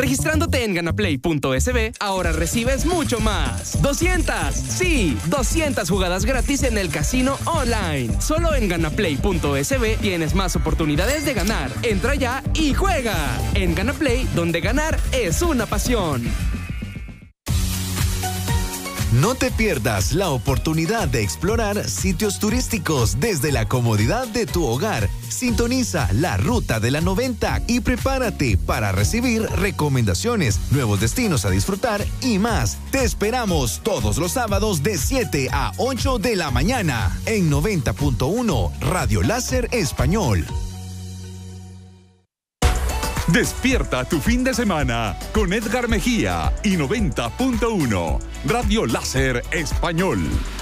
Registrándote en ganaplay.sb, ahora recibes mucho más. 200 jugadas gratis en el casino online. Solo en ganaplay.sb tienes más oportunidades de ganar. Entra ya y juega. En Ganaplay, donde ganar es una pasión. No te pierdas la oportunidad de explorar sitios turísticos desde la comodidad de tu hogar. Sintoniza la Ruta de la 90 y prepárate para recibir recomendaciones, nuevos destinos a disfrutar y más. Te esperamos todos los sábados de 7 a 8 de la mañana en 90.1 Radio Láser Español. Despierta tu fin de semana con Edgar Mejía y 90.1 Radio Láser Español.